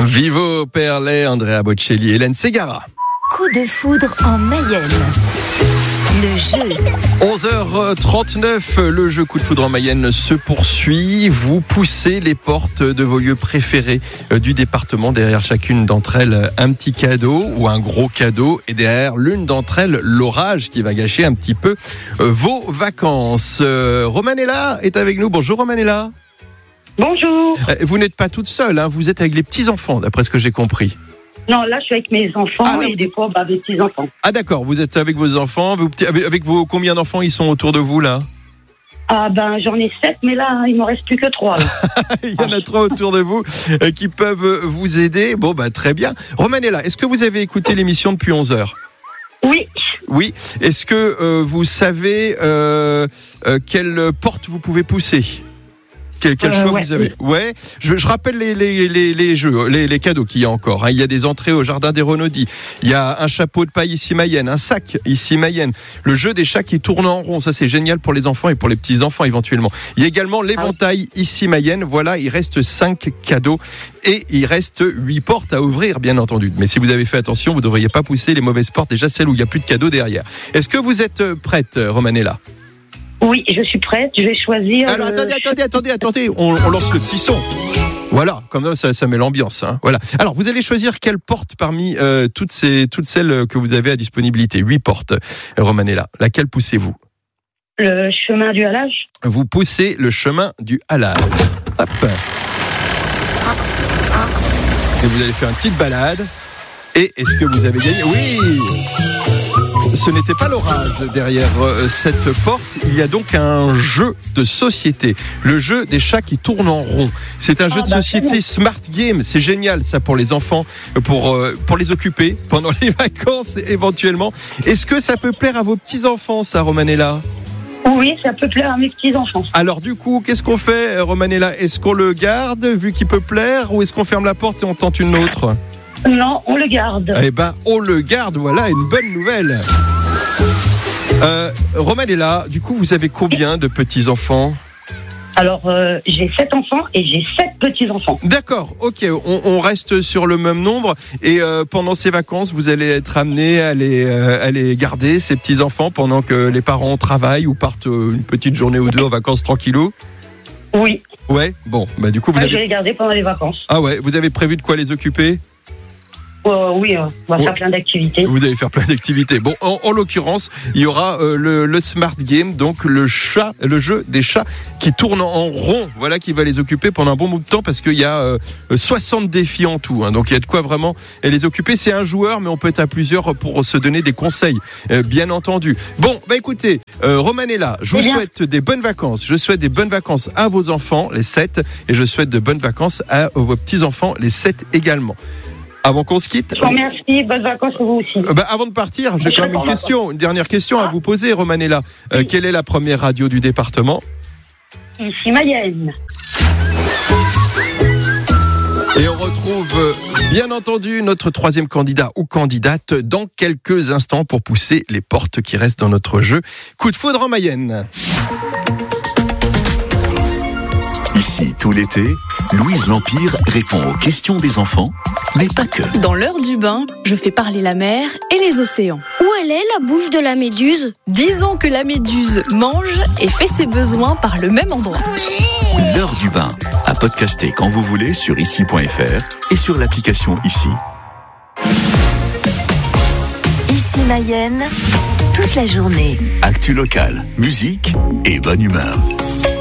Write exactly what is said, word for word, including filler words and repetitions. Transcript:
Vivo Perlet, Andrea Bocelli, Hélène Ségara. Coup de foudre en Mayenne. Le jeu. onze heures trente-neuf, le jeu Coup de foudre en Mayenne se poursuit. Vous poussez les portes de vos lieux préférés du département. Derrière chacune d'entre elles, un petit cadeau ou un gros cadeau. Et derrière l'une d'entre elles, l'orage qui va gâcher un petit peu vos vacances. Romanella est avec nous. Bonjour Romanella. Bonjour. Vous n'êtes pas toute seule, hein, vous êtes avec les petits-enfants, d'après ce que j'ai compris. Non, là, je suis avec mes enfants ah, et des fois, bah, avec mes petits-enfants. Ah, d'accord, vous êtes avec vos enfants. Avec, avec vos, combien d'enfants ils sont autour de vous, là ? Ah, ben, j'en ai sept, mais là, il ne m'en reste plus que trois. Il y en a trois autour de vous euh, qui peuvent vous aider. Bon, bah, très bien. Romanella, est-ce que vous avez écouté l'émission depuis onze heures ? Oui. Oui. Est-ce que euh, vous savez euh, euh, quelle porte vous pouvez pousser ? Quel, quel choix euh, ouais, vous avez ? Oui. Ouais. Je, je rappelle les, les, les, les jeux, les, les cadeaux qu'il y a encore. Hein. Il y a des entrées au jardin des Renaudis. Il y a un chapeau de paille ici Mayenne, un sac ici Mayenne. Le jeu des chats qui tourne en rond, ça c'est génial pour les enfants et pour les petits enfants éventuellement. Il y a également l'éventail ici Mayenne. Voilà, il reste cinq cadeaux et il reste huit portes à ouvrir, bien entendu. Mais si vous avez fait attention, vous ne devriez pas pousser les mauvaises portes. Déjà celles où il n'y a plus de cadeaux derrière. Est-ce que vous êtes prête, Romanella ? Oui, je suis prête, je vais choisir... Alors, le... attendez, attendez, attendez, attendez, on, on lance le petit son. Voilà, comme ça, ça, ça met l'ambiance. Hein. Voilà. Alors, vous allez choisir quelle porte parmi euh, toutes, ces, toutes celles que vous avez à disponibilité. Huit portes, Romanella. Laquelle poussez-vous ? Le chemin du halage. Vous poussez le chemin du halage. Hop. Et vous allez faire une petite balade. Et est-ce que vous avez gagné ? Oui ! Ce n'était pas l'orage derrière cette porte. Il y a donc un jeu de société. Le jeu des chats qui tournent en rond. C'est un jeu ah, de bah, société Smart Game. C'est génial ça pour les enfants, pour, pour les occuper pendant les vacances éventuellement. Est-ce que ça peut plaire à vos petits-enfants ça, Romanella ? Oui, ça peut plaire à mes petits-enfants. Alors du coup, qu'est-ce qu'on fait, Romanella ? Est-ce qu'on le garde vu qu'il peut plaire ou est-ce qu'on ferme la porte et on tente une autre ? Non, on le garde. Eh ben, on le garde, voilà une bonne nouvelle. Euh, Romanella, du coup, vous avez combien de petits-enfants ? Alors, euh, j'ai sept enfants et j'ai sept petits-enfants. D'accord, ok, on, on reste sur le même nombre. Et euh, pendant ces vacances, vous allez être amené à les, euh, à les garder, ces petits-enfants, pendant que les parents travaillent ou partent une petite journée ou deux en vacances tranquillou ? Oui. Ouais, bon, bah du coup, vous ouais, avez... Je vais les garder pendant les vacances. Ah ouais, vous avez prévu de quoi les occuper ? Euh, oui, on va ouais. faire plein d'activités. Vous allez faire plein d'activités. Bon, en, en l'occurrence, il y aura euh, le, le Smart Game, donc le chat, le jeu des chats qui tournent en rond. Voilà, qui va les occuper pendant un bon bout de temps parce qu'il y a euh, soixante défis en tout. Hein, donc il y a de quoi vraiment les occuper. C'est un joueur, mais on peut être à plusieurs pour se donner des conseils, euh, bien entendu. Bon, bah écoutez, euh, Romanella, je vous souhaite des bonnes vacances. Je souhaite des bonnes vacances à vos enfants, les sept, et je souhaite de bonnes vacances à vos petits enfants, les sept également. Avant qu'on se quitte. Je vous remercie, bonnes vacances pour vous aussi. Bah, avant de partir, j'ai quand même une question, une dernière question ah. à vous poser, Romanella. Euh, oui. Quelle est la première radio du département ? Ici Mayenne. Et on retrouve bien entendu notre troisième candidat ou candidate dans quelques instants pour pousser les portes qui restent dans notre jeu. Coup de foudre en Mayenne. Ici, tout l'été, Louise L'Empire répond aux questions des enfants, mais pas que. Dans l'heure du bain, je fais parler la mer et les océans. Où elle est, la bouche de la méduse ? Disons que la méduse mange et fait ses besoins par le même endroit. L'heure du bain, à podcaster quand vous voulez sur ici point f r et sur l'application Ici. Ici Mayenne, toute la journée. Actu locale, musique et bonne humeur.